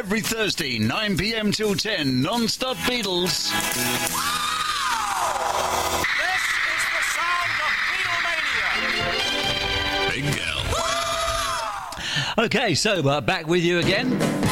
every Thursday, 9 p.m. till 10, non-stop Beatles. This is the sound of Beatlemania. Big girl. Okay, so back with you again.